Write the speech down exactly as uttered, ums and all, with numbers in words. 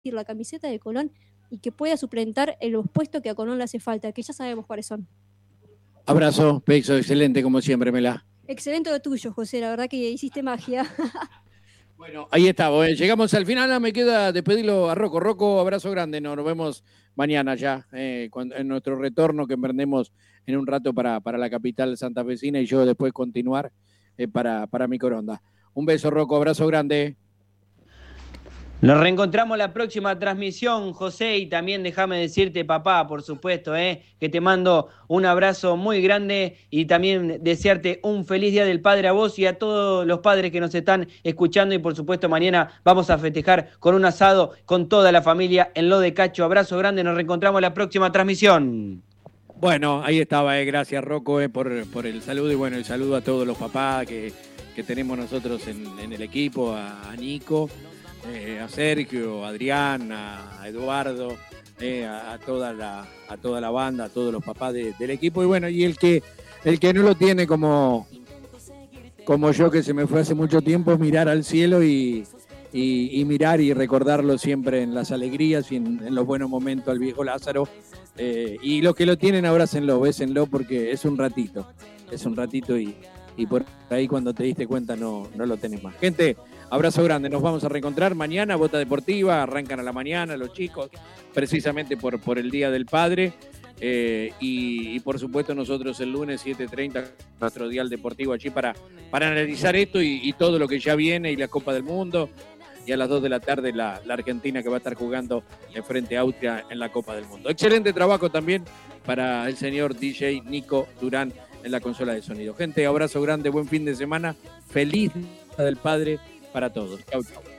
la camiseta de Colón y que pueda suplentar en los puestos que a Colón le hace falta, que ya sabemos cuáles son. Abrazo, Pexo, excelente como siempre, Mela. Excelente lo tuyo, José, la verdad que hiciste magia. Bueno, ahí está, eh. Llegamos al final, me queda despedirlo a Rocco. Rocco, abrazo grande, nos vemos mañana ya, eh, cuando, en nuestro retorno que emprendemos en un rato para, para la capital santafesina y yo después continuar eh, para, para mi coronda. Un beso, Rocco, abrazo grande. Nos reencontramos la próxima transmisión, José, y también déjame decirte, papá, por supuesto, eh, que te mando un abrazo muy grande y también desearte un feliz Día del Padre a vos y a todos los padres que nos están escuchando y por supuesto mañana vamos a festejar con un asado con toda la familia en Lo de Cacho. Abrazo grande, nos reencontramos la próxima transmisión. Bueno, ahí estaba, eh, gracias Rocco eh, por, por el saludo y bueno, el saludo a todos los papás que, que tenemos nosotros en, en el equipo, a, a Nico. Eh, a Sergio, a Adrián, a Eduardo, eh, a, a, toda la, a toda la banda, a todos los papás de, del equipo. Y bueno, y el que, el que no lo tiene como, como yo, que se me fue hace mucho tiempo, mirar al cielo y, y, y mirar y recordarlo siempre en las alegrías y en, en los buenos momentos al viejo Lázaro. Eh, y los que lo tienen, abrácenlo, bésenlo, porque es un ratito, es un ratito y, y por ahí cuando te diste cuenta no, no lo tenés más. Gente, abrazo grande, nos vamos a reencontrar mañana, Bota Deportiva, arrancan a la mañana los chicos, precisamente por, por el Día del Padre, eh, y, y por supuesto nosotros el lunes siete treinta, nuestro Dial Deportivo allí para, para analizar esto y, y todo lo que ya viene y la Copa del Mundo, y a las dos de la tarde la, la Argentina que va a estar jugando en frente a Austria en la Copa del Mundo. Excelente trabajo también para el señor D J Nico Durán en la consola de sonido. Gente, abrazo grande, buen fin de semana, feliz Día del Padre para todos. Chau, chau.